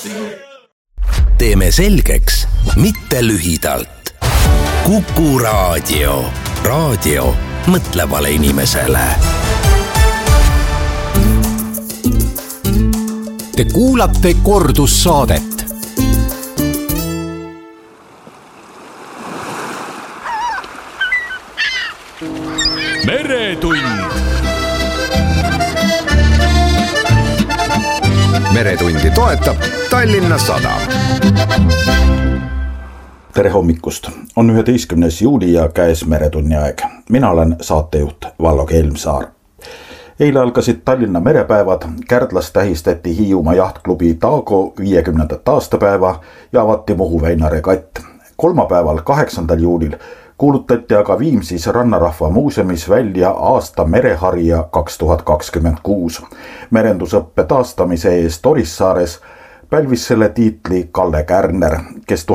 Teeme selgeks, mitte lühidalt. Kuku Raadio. Raadio mõtlevale inimesele. Te kuulate kordussaadet. Meretund. Meretundi toetab Tallinna Sadam. Tere hommikust! On 11. juuli ja käes Meretunni aeg. Mina olen saatejuht Vallo Kelmsaar. Eile algasid Tallinna merepäevad, Kärdlas tähistati Hiiumaa jahtklubi Taago 50. aastapäeva ja avati Muhu väina regatt. Kolmapäeval 8. juulil kuulutati aga Viimsis Rannarahva muuseumis välja aasta mereharija 2026. Merendusõppe taastamise eest Orissaares pälvis selle tiitli Kalle Kärner, kes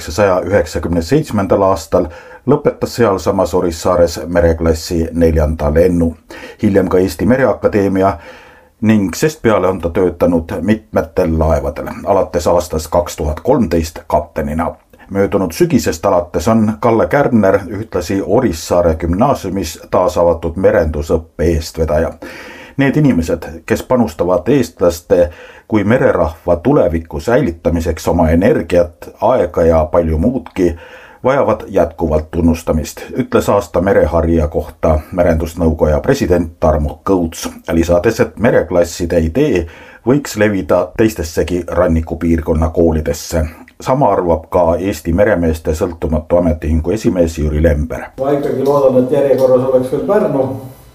1997. aastal lõpetas sealsamas Orissaares mereklassi 4. lennu. Hiljem ka Eesti Mereakadeemia ning sest peale on ta töötanud mitmetel laevadel, alates aastast 2013 kaptenina. Möödunud sügisest alates on Kalle Kärner ühtlasi Orissaare gümnaasiumis taas avatud merendusõppe eestvedaja. Need inimesed, kes panustavad eestlaste kui mererahva tuleviku säilitamiseks oma energiat, aega ja palju muudki, vajavad jätkuvalt tunnustamist, ütles aasta mereharija kohta merendusnõukoja president Tarmo Kõuts, lisades, et mereklasside idee võiks levida teistessegi rannikupiirkonna koolidesse. Sama arvab ka Eesti Meremeeste Sõltumatu Ametiühingu esimees Jüri Lember. Ma ikkagi loodan, et järjekorras oleks veel Pärnu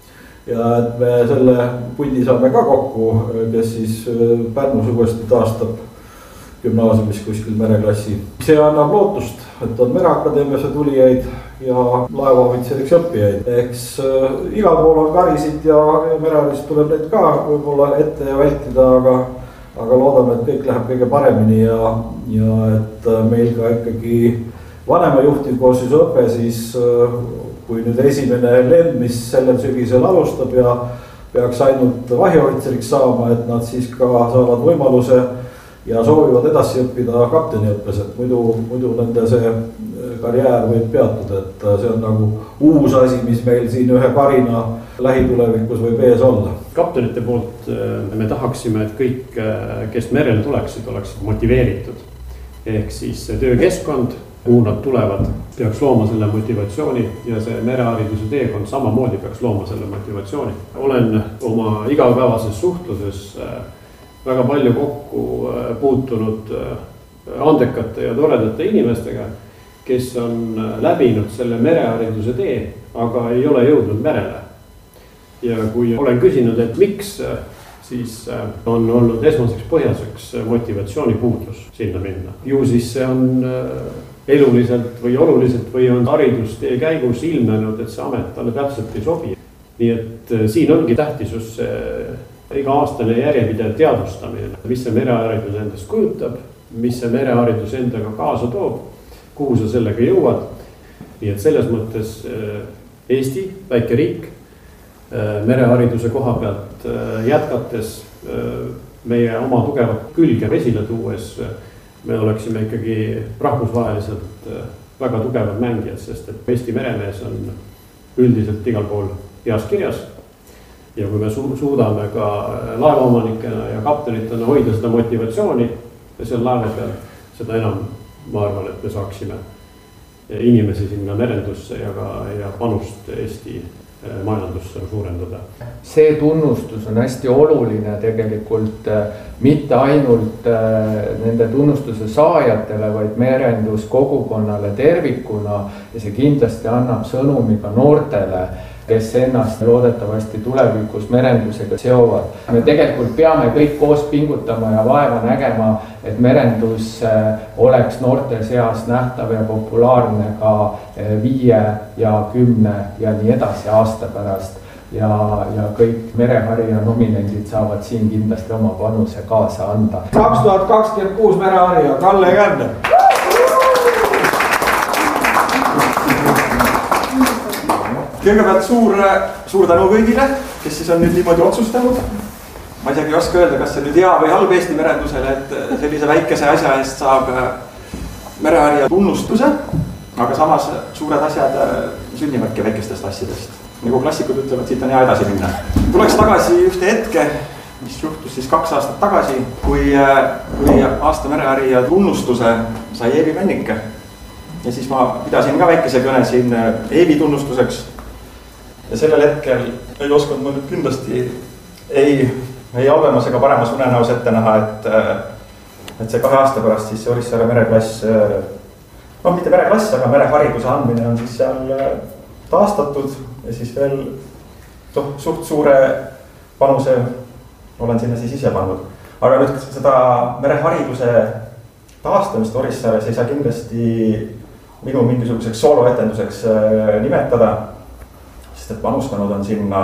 ja et me selle pundi saame ka kokku, kes siis Pärnus uuesti taastab gümnaasiumis kuskil mereklassi. See annab lootust, et on Mereakadeemiasse tulijaid ja laevaohvitseriks õppijaid. Eks igal pool on karisid ja mereharist tuleb neid ka võib-olla ette ja vältida, aga loodame, et kõik läheb kõige paremini ja et meil ka ikkagi vanema juhtivkoosseisu õpe siis, kui nüüd esimene lend, mis sellel sügisel alustab ja peaks ainult vahiohvitseriks saama, et nad siis ka saavad võimaluse ja soovivad edasi õppida kapteniõppes, et muidu nende see karjäär võib peatuda, et see on nagu uus asi, mis meil siin ühe karina lähitulevikus võib ees olla. Kaptenite poolt me tahaksime, et kõik, kes merel oleksid motiveeritud. Ehk siis töökeskkond, kuhu nad tulevad, peaks looma selle motivatsiooni ja see merehariduse teekond samamoodi peaks looma selle motivatsiooni. Olen oma igapäevases suhtluses väga palju kokku puutunud andekate ja toredate inimestega, kes on läbinud selle merehariduse tee, aga ei ole jõudnud merele. Ja kui olen küsinud, et miks, siis on olnud esmaseks põhjaseks motivatsiooni puudus sinna minna. Ju siis see on eluliselt või oluliselt või on haridustee käigus ilmnenud, et see amet talle täpselt ei sobi. Nii et siin ongi tähtisus iga-aastane järjepidev teadvustamine, mis see mereharidus endast kujutab, mis see mereharidus endaga kaasa toob, kuhu sa sellega jõuad. Nii et selles mõttes Eesti, väike riik, merehariduse koha pealt jätkates meie oma tugevat külge esile tuues, me oleksime ikkagi rahvusvaheliselt väga tugevad mängijad, sest et Eesti meremees on üldiselt igal pool heas kirjas. Ja kui me suudame ka laevaomanikena ja kaptenitena hoida seda motivatsiooni seal laeva peal, seda enam ma arvan, et me saaksime inimesi sinna merendusse ja panust Eesti majandusse suurendada. See tunnustus on hästi oluline tegelikult mitte ainult nende tunnustuse saajatele, vaid merenduskogukonnale tervikuna ja see kindlasti annab sõnumi ka noortele, kes ennast loodetavasti tulevikus merendusega seovad. Me tegelikult peame kõik koos pingutama ja vaeva nägema, et merendus oleks noorte seas nähtav ja populaarne ka 5 ja 10 ja nii edasi aasta pärast. Ja kõik mereharija nominendid saavad siin kindlasti oma panuse kaasa anda. 2026 mereharija Kalle Kärner. Kõigepealt suur tänu kõigile, kes siis on nüüd niimoodi otsustanud. ma isegi ei oska öelda, kas see nüüd hea või halb Eesti merendusele, et sellise väikese asja eest saab mereharija tunnustuse, aga samas suured asjad sünnivadki väikestest asjadest. Nagu klassikud ütlevad, siit on hea edasi minna. Tuleks tagasi ühte hetke, mis juhtus siis 2 aastat tagasi, kui aasta mereharija tunnustuse sai Eevi Männike. Ja siis ma pidasin ka väikese kõne siin Eevi tunnustuseks. Ja sellel hetkel ei osanud ma nüüd kindlasti ei halvemas ega paremas unenäos ette näha, et see 2 aasta pärast siis Orissaare mereklass, mitte mereklass, aga merehariduse andmine on siis seal taastatud ja siis veel suht suure panuse olen sinna siis ise pannud. Aga nüüd seda merehariduse taastamist Orissaares ei saa kindlasti minu mingisuguseks sooloetenduseks nimetada, sest et panustanud on sinna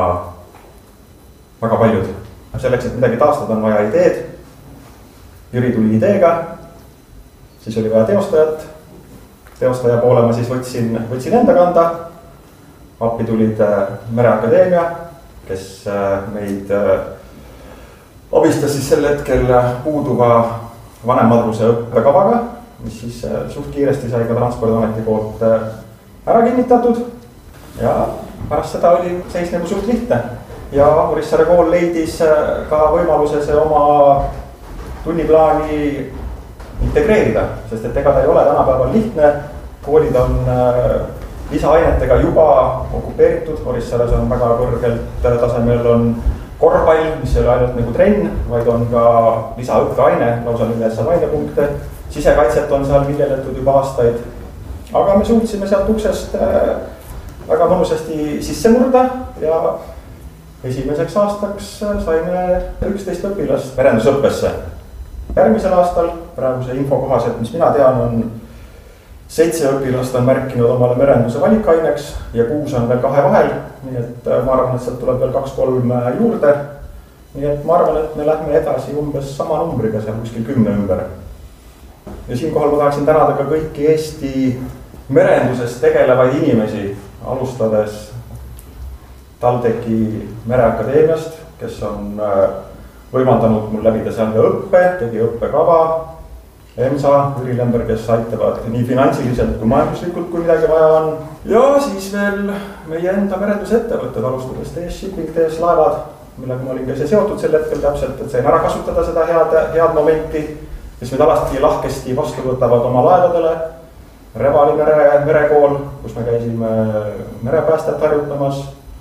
väga paljud. Selleks, et midagi taastada, on vaja ideed. Jüri tuli ideega, siis oli vaja teostajat. Teostaja poole ma siis võtsin enda kanda. Appi tulid Mereakadeemia, kes meid abistas siis sel hetkel puuduva vanemmadruse õppekavaga, mis siis suht kiiresti sai ka Transpordiameti poolt ära kinnitatud. Ja pärast seda oli seis nagu suht lihtne. Ja Orissaare kool leidis ka võimaluse see oma tunniplaani integreerida, sest et ega ta ei ole tänapäeval lihtne. Koolid on lisaainetega juba okupeeritud. Orissaares on väga kõrgelt tasemel on korvpall, mis ei ole ainult nagu trenn, vaid on ka lisaõppeaine, lausa milles saab ainepunkte. Sisekaitset on seal viljeletud juba aastaid. Aga me suutsime sealt uksest väga mõnusasti sisse murda ja esimeseks aastaks saime 11 õpilast merendusõppesse. Järgmisel aastal, praeguse info kohaselt, mis mina tean, on 7 õpilast on märkinud omale merenduse valikaineks ja 6 on veel 2 vahel. Nii et ma arvan, et sealt tuleb veel 2-3 juurde. Nii et ma arvan, et me lähme edasi umbes sama numbriga seal kuskil 10 ümber. Ja siinkohal ma tahaksin tänada ka kõiki Eesti merendusest tegelevaid inimesi, alustades TalTechi Mereakadeemiast, kes on võimaldanud mul läbida seal ka õppe, tegi õppekava, EMSA, Jüri Lember, kes aitavad nii finantsiliselt kui majanduslikult, kui midagi vaja on. Ja siis veel meie enda merendusettevõtted, alustades TS Shipping, TS Laevad, millega ma olin ka ise seotud sel hetkel täpselt, et sain ära kasutada seda head momenti, kes meid alati lahkesti vastu võtavad oma laevadele. Revali merekool, kus me käisime merepäästet harjutamas.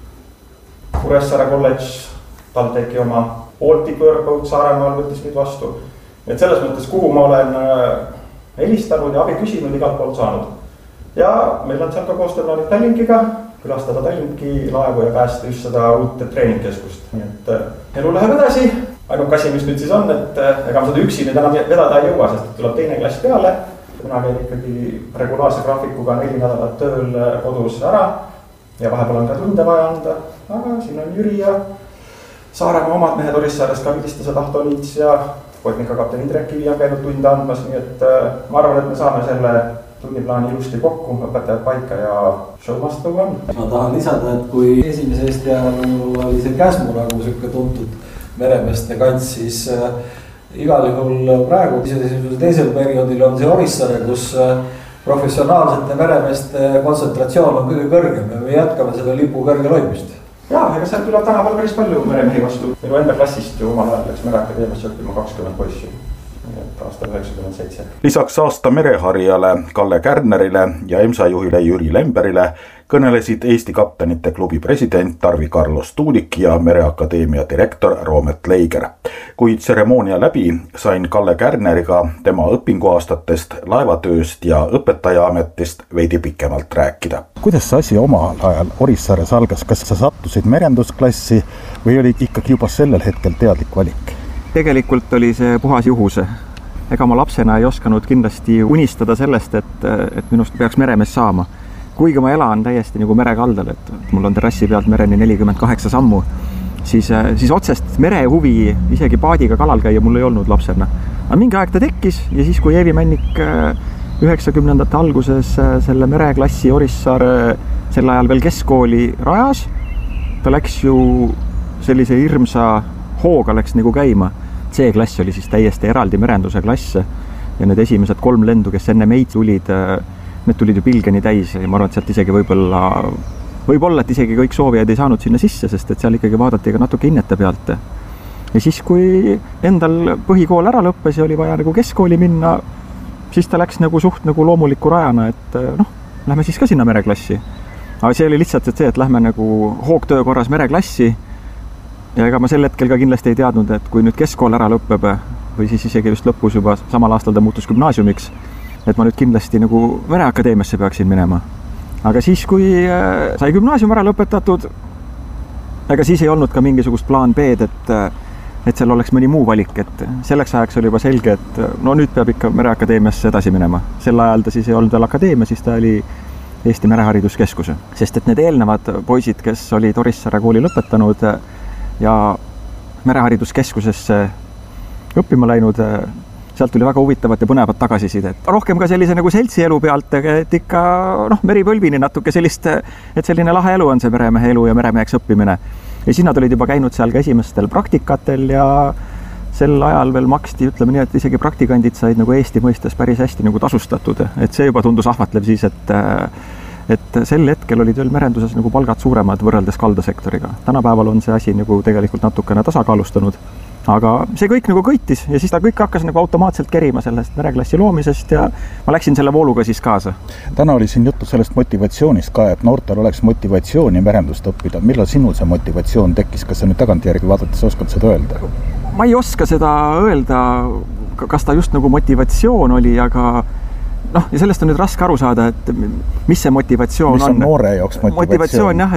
Kuressaare College, TalTechi oma Baltic Workboat Saaremaal võttis nüüd vastu. Et selles mõttes, kuhu ma olen helistanud ja abi küsinud, igalt poolt saanud. Ja meil on seal ka koostööplaanid Tallinkiga, külastada Tallinki laevu ja päästa just seda uut treeningkeskust. Nii et elu läheb edasi. Ainult asi, mis nüüd siis on, et ega ma seda üksi nüüd enam vedada ei jõua, sest tuleb teine klass peale. Mina käin ikkagi regulaarse graafikuga 4 nädalat tööl kodus ära ja vahepeal on ka tunde vaja anda. Aga siin on Jüri ja Saaremaa omad mehed Orissaarest ka Vilistase Tahtoniits ja Koitnika kapten Indrek Kivi on käinud tunde andmas. Nii et ma arvan, et me saame selle tunniplaani ilusti kokku, õpetajad paika ja show must go on. Ma tahan lisada, et kui esimese Eesti ajal oli see Käsmu nagu selline tuntud meremeeste kants, siis igal juhul praegu teisel perioodil on see Orissaare, kus professionaalsete meremeeste kontsentratsioon on kõige kõrgem ja me jätkame selle lipu kõrgel hoidmist. Jaa, ega seal tuleb tänapäeval päris palju meremehi vastu. Minu enda klassist ju omal ajal läks Mereakadeemiasse õppima 20 poissi. Aastal 97. Lisaks aasta mereharijale Kalle Kärnerile ja EMSA juhile Jüri Lemberile kõnelesid Eesti kaptenite klubi president Tarvi Carlos Tuulik ja Mereakadeemia direktor Roomet Leiger. Kui tseremoonia läbi, sain Kalle Kärneriga tema õpinguaastatest, laevatööst ja õpetajaametist veidi pikemalt rääkida. Kuidas see asi omal ajal Orissaares algas? Kas sa sattusid merendusklassi või oli ikkagi juba sellel hetkel teadlik valik? Tegelikult oli see puhas juhus. Ega ma lapsena ei osanud kindlasti unistada sellest, et minust peaks meremees saama. Kuigi ma elan täiesti nagu merekaldal, et mul on terrassi pealt mereni 48 sammu, siis otsest merehuvi isegi paadiga kalal käia mul ei olnud lapsena. Aga mingi aeg ta tekkis ja siis, kui Eevi Männik 90ndate alguses selle mereklassi Orissaare sel ajal veel keskkooli rajas, ta läks ju sellise hirmsa hooga läks nagu käima. C-klass oli siis täiesti eraldi merenduse klass ja need esimesed 3 lendu, kes enne meid tulid, need tulid ju pilgeni täis ja ma arvan, et sealt isegi võib-olla, et isegi kõik soovijad ei saanud sinna sisse, sest et seal ikkagi vaadati ka natuke hinnete pealt. Ja siis, kui endal põhikool ära lõppes ja oli vaja nagu keskkooli minna, siis ta läks nagu suht nagu loomuliku rajana, et lähme siis ka sinna mereklassi. Aga see oli lihtsalt see, et lähme nagu hoogtöö korras mereklassi ja ega ma sel hetkel ka kindlasti ei teadnud, et kui nüüd keskkool ära lõppeb või siis isegi just lõpus juba samal aastal ta muutus gümnaasiumiks, et ma nüüd kindlasti nagu Mereakadeemiasse peaksin minema. Aga siis, kui sai gümnaasium ära lõpetatud, ega siis ei olnud ka mingisugust plaan B-d, et seal oleks mõni muu valik, et selleks ajaks oli juba selge, et no nüüd peab ikka Mereakadeemiasse edasi minema. Sel ajal ta siis ei olnud veel akadeemia, siis ta oli Eesti Merehariduskeskuse. Sest et need eelnevad poisid, kes olid Orissaare kooli lõpetanud ja Merehariduskeskusesse õppima läinud, sealt tuli väga huvitavat ja põnevat tagasisidet. Rohkem ka sellise nagu seltsielu pealt, et ikka meripõlvini natuke sellist, et selline lahe elu on see meremehe elu ja meremeheks õppimine. Ja siis nad olid juba käinud seal ka esimestel praktikatel ja sel ajal veel maksti, ütleme nii, et isegi praktikandid said nagu Eesti mõistes päris hästi nagu tasustatud. Et see juba tundus ahvatlev siis, et sel hetkel olid veel merenduses nagu palgad suuremad võrreldes kaldasektoriga. Tänapäeval on see asi nagu tegelikult natukene tasakaalustanud. Aga see kõik nagu kõitis ja siis ta kõik hakkas nagu automaatselt kerima sellest mereklassi loomisest ja ma läksin selle vooluga siis kaasa. Täna oli siin juttu sellest motivatsioonist ka, et noortel oleks motivatsiooni merendust õppida. Millal sinul see motivatsioon tekkis? Kas sa nüüd tagantjärgi vaadates oskad seda öelda? Ma ei oska seda öelda, kas ta just nagu motivatsioon oli, aga ja sellest on nüüd raske aru saada, et mis see motivatsioon on. Mis on noore jaoks motivatsioon? Motivatsioon jah,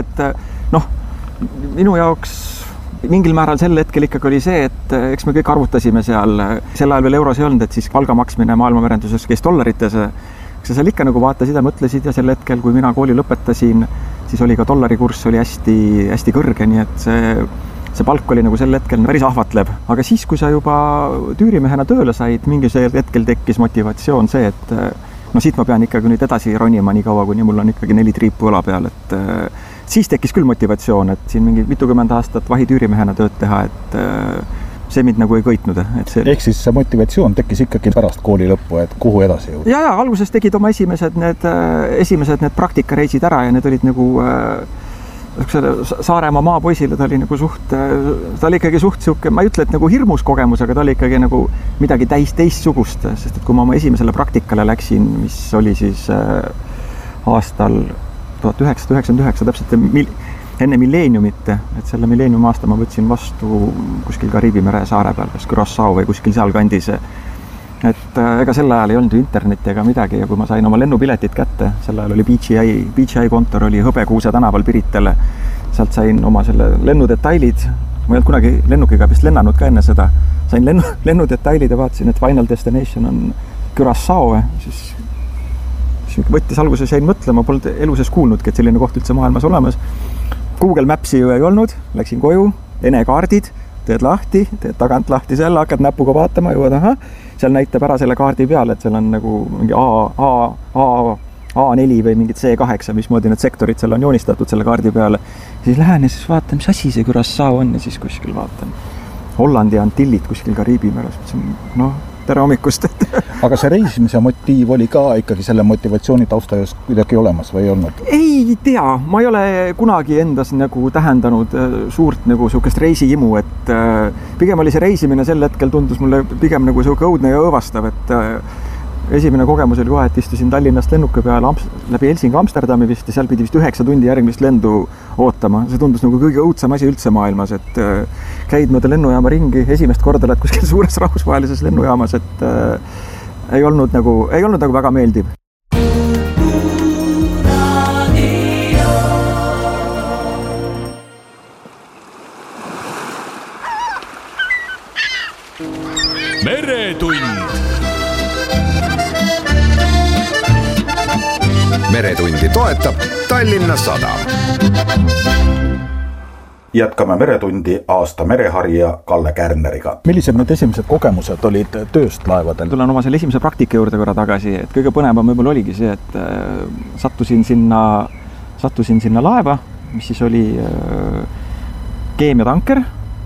et minu jaoks mingil määral sel hetkel ikkagi oli see, et eks me kõik arvutasime sel ajal veel euros ei olnud, et siis palga maksmine maailmamerenduses käis dollarites. Eks sa seal ikka nagu vaatasid ja mõtlesid ja sel hetkel, kui mina kooli lõpetasin, siis oli ka dollari kurss oli hästi, hästi kõrge, nii et see palk oli nagu sel hetkel päris ahvatlev. Aga siis, kui sa juba tüürimehena tööle said, mingi hetkel tekkis motivatsioon see, et siit ma pean ikkagi nüüd edasi ronima nii kaua, kuni mul on ikkagi 4 triipu õla peal, et siis tekkis küll motivatsioon, et siin mingi mitukümmend aastat vahitüürimehena tööd teha, et see mind nagu ei kõitnud. Ehk siis see motivatsioon tekkis ikkagi pärast kooli lõppu, et kuhu edasi jõuda? Ja, alguses tegid oma esimesed need praktikareisid ära ja need olid nagu Saaremaa maapoisile, ta oli nagu ta oli ikkagi suht siuke, ma ei ütle, et nagu hirmus kogemus, aga ta oli ikkagi nagu midagi teistsugust, sest et kui ma oma esimesele praktikale läksin, mis oli siis aastal 1999, täpselt enne milleeniumit, et selle milleeniumi aasta ma võtsin vastu kuskil Kariibi mere saare peal, kas Curaçao või kuskil seal kandis. Et ega sel ajal ei olnud ju internetti ega midagi ja kui ma sain oma lennupiletit kätte, sel ajal oli BGI kontor oli Hõbekuuse tänaval Piritele, sealt sain oma selle lennudetailid, ma ei olnud kunagi lennukiga vist lennanud ka enne seda, sain lennudetailid ja vaatasin, et final destination on Curaçao, siis võttis alguses jäin mõtlema, polnud eluses kuulnudki, et selline koht üldse maailmas olemas. Google Mapsi ju ei olnud, läksin koju, Ene-kaardid, teed lahti, teed tagant lahti selle, hakkad näpuga vaatama, jõuad, seal näitab ära selle kaardi peal, et seal on nagu mingi A4 või mingid C8, mismoodi need sektorid seal on joonistatud selle kaardi peale. Siis lähen ja siis vaatan, mis asi see Curaçao on ja siis kuskil vaatan. Hollandi Antillid kuskil Kariibi meres. Tere hommikust. Aga see reisimise motiiv oli ka ikkagi selle motivatsiooni tausta just kuidagi olemas või ei olnud? Ei tea, ma ei ole kunagi endas nagu tähendanud suurt nagu sukest reisiimu, et pigem oli see reisimine sel hetkel tundus mulle pigem nagu siuke õudne ja õõvastav, et esimene kogemus oli kohe, et istusin Tallinnast lennuki peal läbi Helsingi Amsterdami vist ja seal pidi vist 9 tundi järgmist lendu ootama. See tundus nagu kõige õudsam asi üldse maailmas, et käid mööda lennujaama ringi, esimest korda oled kuskil suures rahvusvahelises lennujaamas, et ei olnud nagu väga meeldiv. Meretund. Meretundi toetab Tallinna Sadam. Jätkame Meretundi aasta mereharija Kalle Kärneriga. Millised need esimesed kogemused olid tööst laevadel? Tulen oma selle esimese praktika juurde korra tagasi, et kõige põnevam võib-olla oligi see, et sattusin sinna laeva, mis siis oli keemiatanker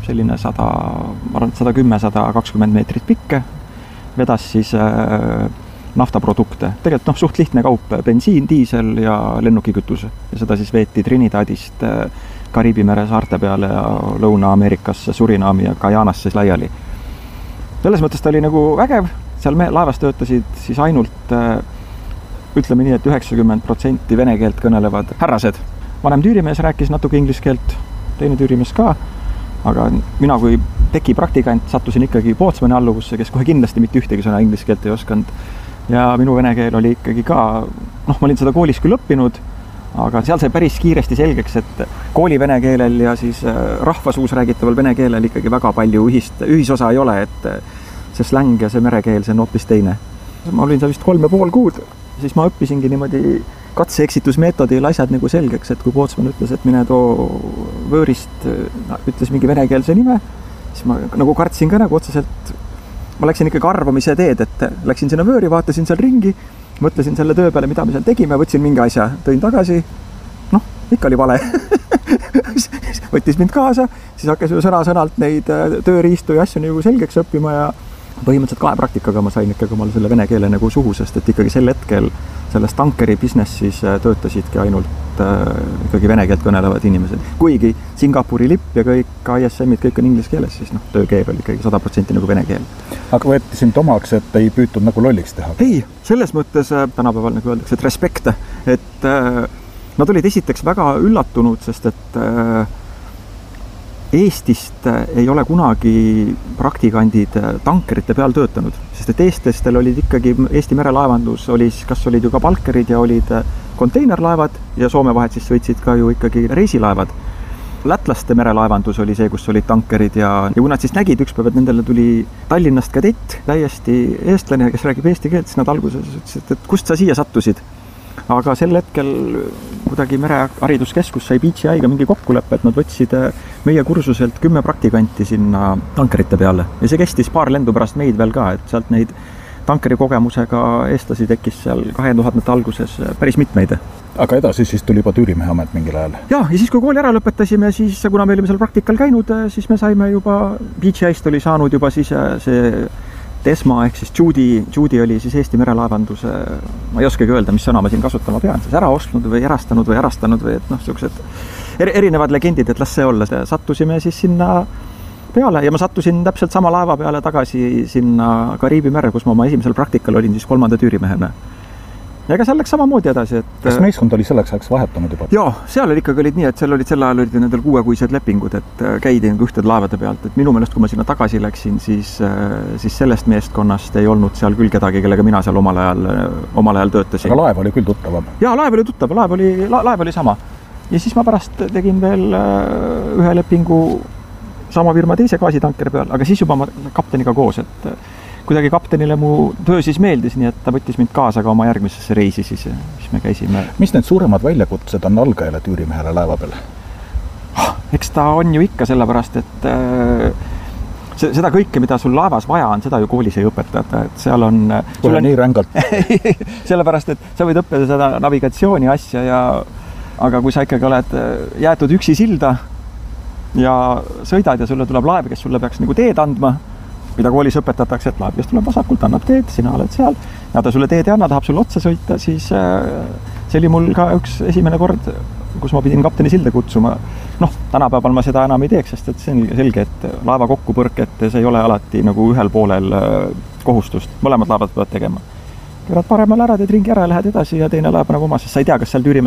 selline 110-120 meetrit pikke, vedas siis naftaprodukte. Tegelikult suht lihtne kaup, bensiin, diisel ja lennukikütus. Ja seda siis veeti Trinidadist Kariibi mere saarte peale ja Lõuna-Ameerikasse, Surinaami ja Guyanasse laiali. Selles mõttes ta oli nagu vägev, seal laevas töötasid siis ainult, ütleme nii, et 90% vene keelt kõnelevad härrased. Vanem tüürimees rääkis natuke inglise keelt, teine tüürimees ka, aga mina kui teki praktikant sattusin ikkagi Pootsmani alluvusse, kes kohe kindlasti mitte ühtegi sõna inglise keelt ei osanud. Ja minu vene keel oli ikkagi ka, ma olin seda koolis küll õppinud, aga seal sai päris kiiresti selgeks, et kooli vene keelel ja siis rahvasuus räägitaval vene keelel ikkagi väga palju ühisosa ei ole, et see släng ja see merekeel, see on hoopis teine. Ma olin seal vist 3,5 kuud, siis ma õppisingi niimoodi katse-eksitusmeetodil asjad nagu selgeks, et kui Pootsman ütles, et mine too võõrist, ütles mingi venekeelse nime, siis ma nagu kartsin ka nagu otseselt, ma läksin ikkagi arvamise teed, et läksin sinna võõri, vaatasin seal ringi, mõtlesin selle töö peale, mida me seal tegime, võtsin mingi asja, tõin tagasi, ikka oli vale. Võttis mind kaasa, siis hakkas ju sõna-sõnalt neid tööriistu ja asju nagu selgeks õppima ja põhimõtteliselt 2 praktikaga ma sain ikkagi omal selle vene keele nagu suhu, sest et ikkagi sel hetkel selles tankeri businessis töötasidki ainult ikkagi vene keelt kõnelevad inimesed. Kuigi Singapuri lipp ja kõik ISM-id, kõik on inglise keeles, siis töökeel oli ikkagi 100% nagu vene keel. Aga võeti sind omaks, et ei püütud nagu lolliks teha? Ei, selles mõttes tänapäeval nagu öeldakse, et respekt, et nad olid esiteks väga üllatunud, sest et Eestist ei ole kunagi praktikandid tankerite peal töötanud, sest et eestlastel olid ikkagi, Eesti merelaevandus kas olid ju ka palkerid ja olid konteinerlaevad ja Soome vahet siis sõitsid ka ju ikkagi reisilaevad. Lätlaste merelaevandus oli see, kus olid tankerid ja kui nad siis nägid ükspäev, et nendele tuli Tallinnast kadett, täiesti eestlane, kes räägib eesti keelt, siis nad alguses ütlesid, et kust sa siia sattusid. Aga sel hetkel kuidagi merehariduskeskus sai BGI-ga mingi kokkuleppe, et nad võtsid meie kursuselt 10 praktikanti sinna tankerite peale. Ja see kestis paar lendu pärast meid veel ka, et sealt neid tankeri kogemusega eestlasi tekkis seal 2000-ndate alguses päris mitmeid. Aga edasi siis tuli juba tüürimehe amet mingil ajal? Ja siis kui kooli ära lõpetasime, siis kuna me olime seal praktikal käinud, siis me saime juba, BGI-st oli saanud juba siis see Desma ehk siis Judy oli siis Eesti merelaevanduse, ma ei oskagi öelda, mis sõna ma siin kasutama pean, siis ära ostnud või erastanud või et sellised erinevad legendid, et las see olla. Sattusime siis sinna peale ja ma sattusin täpselt sama laeva peale tagasi sinna Kariibi merre, kus ma oma esimesel praktikal olin siis 3. tüürimehena. Ja ega seal läks samamoodi edasi, et kas meeskond oli selleks ajaks vahetanud juba? Jaa, seal ikkagi olid nii, et seal olid sel ajal olid nendel 6-kuised lepingud, et käidi ühtede laevade pealt, et minu meelest, kui ma sinna tagasi läksin, siis sellest meeskonnast ei olnud seal küll kedagi, kellega mina seal omal ajal töötasin. Aga laev oli küll tuttavam? Jaa, laev oli tuttav, laev oli sama. Ja siis ma pärast tegin veel ühe lepingu sama firma teise gaasitankeri peal, aga siis juba ma kapteniga koos, et kuidagi kaptenile mu töö siis meeldis, nii et ta võttis mind kaasa ka oma järgmisesse reisi siis, mis me käisime. Mis need suuremad väljakutsed on algajale tüürimehele laeva peale? Eks ta on ju ikka sellepärast, et seda kõike, mida sul laevas vaja on, seda ju koolis ei õpetata, et seal on... nii rängalt. Sellepärast, et sa võid õppida seda navigatsiooni asja aga kui sa ikkagi oled jäetud üksi silda ja sõidad ja sulle tuleb laev, kes sulle peaks nagu teed andma, mida koolis õpetatakse, et laev, kes tuleb vasakult, annab teed, sina oled seal ja ta sulle teed ei anna, tahab sulle otsa sõita, siis see oli mul ka üks esimene kord, kus ma pidin kapteni silda kutsuma. Tänapäeval ma seda enam ei teeks, sest et see on selge, et laeva kokkupõrketes ei ole alati nagu ühel poolel kohustust, mõlemad laevad peavad tegema. Keerad paremale ära, teed ringi ära ja lähed edasi ja teine laev paneb oma, sest sa ei tea, kas seal tüürimees